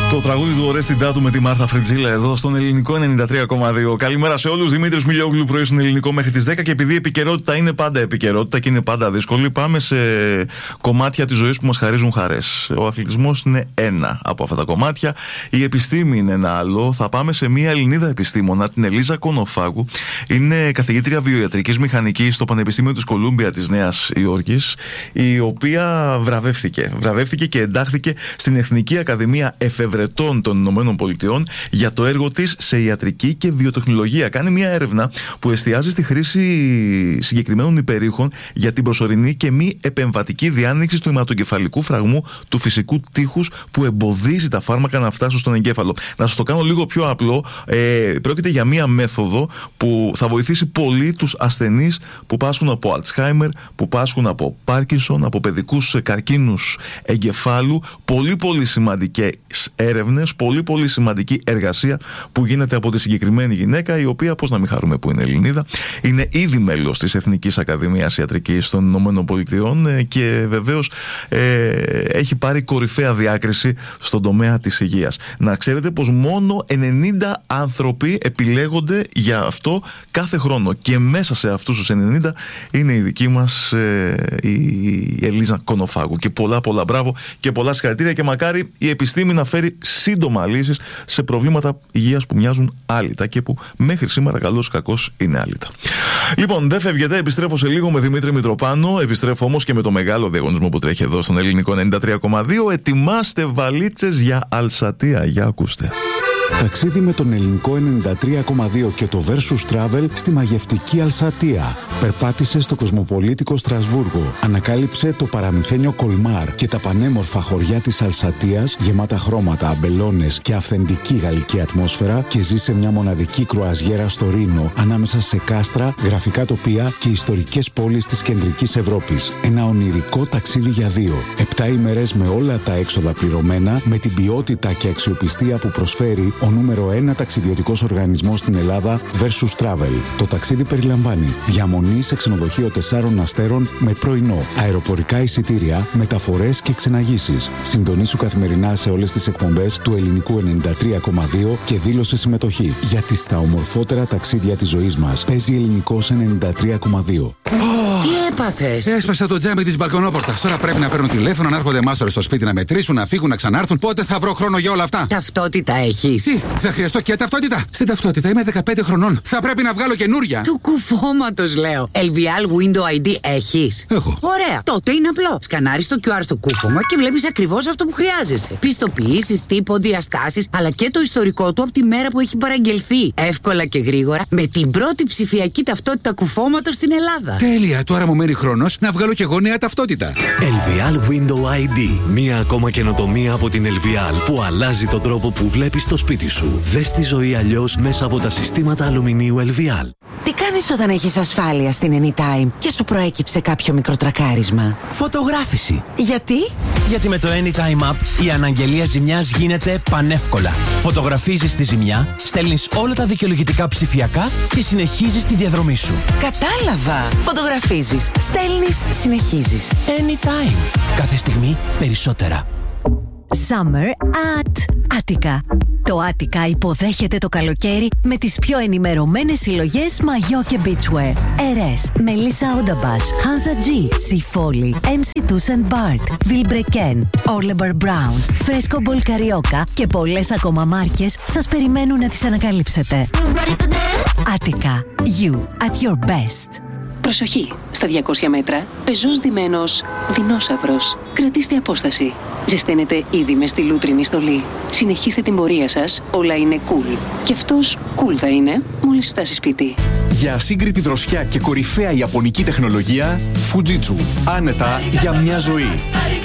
Το τραγούδι του Ορέστη Ντάτου με τη Μάρθα Φριτζίλα εδώ στον Ελληνικό 93,2. Καλημέρα σε όλους. Δημήτρης Μιλιόγλου, πρωί στον Ελληνικό μέχρι τις 10. Και επειδή η επικαιρότητα είναι πάντα επικαιρότητα και είναι πάντα δύσκολη, πάμε σε κομμάτια της ζωής που μας χαρίζουν χαρές. Ο αθλητισμός είναι ένα από αυτά τα κομμάτια. Η επιστήμη είναι ένα άλλο. Θα πάμε σε μια Ελληνίδα επιστήμονα, την Ελίζα Κονοφάγου. Είναι καθηγήτρια βιοιατρικής μηχανικής στο Πανεπιστήμιο της Κολούμπια της Νέας Υόρκης, η οποία βραβεύτηκε και εντάχθηκε στην Εθνική Ακαδημία Εφευρετών των Ηνωμένων Πολιτειών για το έργο της σε ιατρική και βιοτεχνολογία. Κάνει μια έρευνα που εστιάζει στη χρήση συγκεκριμένων υπερήχων για την προσωρινή και μη επεμβατική διάνοιξη του αιματοκεφαλικού φραγμού του φυσικού τείχους που εμποδίζει τα φάρμακα να φτάσουν στον εγκέφαλο. Να σας το κάνω λίγο πιο απλό. Πρόκειται για μια μέθοδο που θα βοηθήσει πολύ τους ασθενείς που πάσχουν από Αλτσχάιμερ, που πάσχουν από Πάρκινσον, από παιδικούς καρκίνους εγκεφάλου. Πολύ σημαντικές έρευνες, πολύ σημαντική εργασία που γίνεται από τη συγκεκριμένη γυναίκα, η οποία, πώς να μην χαρούμε που είναι Ελληνίδα, είναι ήδη μέλος της Εθνικής Ακαδημίας Ιατρικής των Ηνωμένων Πολιτειών και βεβαίως έχει πάρει κορυφαία διάκριση στον τομέα της υγείας. Να ξέρετε πως μόνο 90 άνθρωποι επιλέγονται για αυτό κάθε χρόνο και μέσα σε αυτούς τους 90 είναι η δική μας η Ελίζα Κονοφάγου. Και πολλά μπράβο και πολλά συγχαρητήρια και μακάρι η επιστήμη να φέρει σύντομα λύσεις σε προβλήματα υγείας που μοιάζουν άλυτα και που μέχρι σήμερα καλώς κακώς είναι άλυτα. Λοιπόν, δεν φεύγετε, επιστρέφω σε λίγο με Δημήτρη Μητροπάνο, επιστρέφω όμως και με το μεγάλο διαγωνισμό που τρέχει εδώ στον Ελληνικό 93,2. Ετοιμάστε βαλίτσες για Αλσατία, για ακούστε. Ταξίδι με τον Ελληνικό 93,2 και το Versus Travel στη μαγευτική Αλσατία. Περπάτησε στο κοσμοπολίτικο Στρασβούργο. Ανακάλυψε το παραμυθένιο Κολμάρ και τα πανέμορφα χωριά της Αλσατίας, γεμάτα χρώματα, αμπελώνες και αυθεντική γαλλική ατμόσφαιρα, και ζήσε μια μοναδική κρουαζιέρα στο Ρήνο, ανάμεσα σε κάστρα, γραφικά τοπία και ιστορικές πόλεις της κεντρικής Ευρώπης. Ένα ονειρικό ταξίδι για δύο. 7 ημέρες με όλα τα έξοδα πληρωμένα, με την ποιότητα και αξιοπιστία που προσφέρει ο νούμερο 1 ταξιδιωτικός οργανισμός στην Ελλάδα, Versus Travel. Το ταξίδι περιλαμβάνει διαμονή σε ξενοδοχείο 4 αστέρων με πρωινό, αεροπορικά εισιτήρια, μεταφορές και ξεναγήσεις. Συντονίσου καθημερινά σε όλες τις εκπομπές του Ελληνικού 93,2 και δήλωσε συμμετοχή. Γιατί στα ομορφότερα ταξίδια της ζωής μας παίζει Ελληνικός 93,2. Τι έπαθες? Έσπασα το τζάμι της μπαλκονόπορτας. Τώρα πρέπει να παίρνουν τηλέφωνο, να έρχονται μάστορες στο σπίτι να μετρήσουν, να φύγουν, να ξανάρθουν. Πότε θα βρω χρόνο για όλα αυτά? Ταυτότητα έχεις? Τι, θα χρειαστώ και ταυτότητα? Στην ταυτότητα είμαι 15 χρονών. Θα πρέπει να βγάλω καινούρια. Του κουφώματος λέω. LVL Window ID έχεις? Έχω. Ωραία. Τότε είναι απλό. Σκανάρεις το QR στο κούφωμα και βλέπεις ακριβώς αυτό που χρειάζεσαι. Πιστοποιήσεις, τύπο, διαστάσεις, αλλά και το ιστορικό του από τη μέρα που έχει παραγγελθεί. Εύκολα και γρήγορα με την πρώτη ψηφιακή ταυτότητα κουφώματος στην Ελλάδα. Τέλεια. Τώρα μου μένει χρόνος να βγάλω και εγώ νέα ταυτότητα. LVL Window ID. Μία ακόμα καινοτομία από την LVL που αλλάζει τον τρόπο που βλέπεις το σπίτι σου. Δες τη ζωή αλλιώς μέσα από τα συστήματα αλουμινίου LVL. Τι κάνεις όταν έχεις ασφάλεια στην Anytime και σου προέκυψε κάποιο μικροτρακάρισμα? Φωτογράφηση. Γιατί? Γιατί με το Anytime App η αναγγελία ζημιάς γίνεται πανεύκολα. Φωτογραφίζεις τη ζημιά, στέλνεις όλα τα δικαιολογητικά ψηφιακά και συνεχίζεις τη διαδρομή σου. Κατάλαβα. Φωτογραφίζεις, στέλνεις, συνεχίζεις. Anytime. Κάθε στιγμή περισσότερα. Summer at Attica. Το Attica υποδέχεται το καλοκαίρι με τις πιο ενημερωμένες συλλογές μαγιό και beachwear. Erez, Melissa Odabash, Hansa G, Sifoli, MC Tussen Bart, Vilebrequin, Orlebar Brown, Fresco Bol Carioca και πολλές ακόμα μάρκες σας περιμένουν να τις ανακαλύψετε. Attica, you at your best. Προσοχή! Στα 200 μέτρα, πεζός ντυμένος δεινόσαυρος. Κρατήστε απόσταση. Ζεσταίνετε ήδη μες στη λούτρινη στολή. Συνεχίστε την πορεία σας, όλα είναι cool. Και αυτός cool θα είναι μόλις φτάσει σπίτι. Για ασύγκριτη δροσιά και κορυφαία ιαπωνική τεχνολογία, Fujitsu. Άνετα για μια ζωή.